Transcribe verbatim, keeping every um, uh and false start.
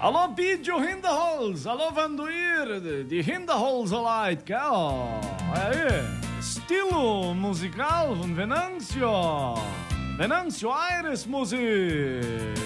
Alô, Pidio Hinterholz, alô, Vanduir, die Hinterholzer Leute, gell? Aí, estilo musical von Venancio. Venancio Aires Musik.